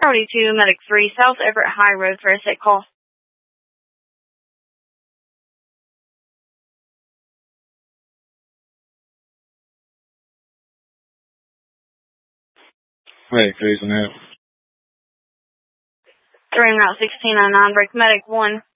Priority 2, Medic 3, South Everett High Road for a sick call. Medic 3's on that. 3 Route 1609, break Medic 1.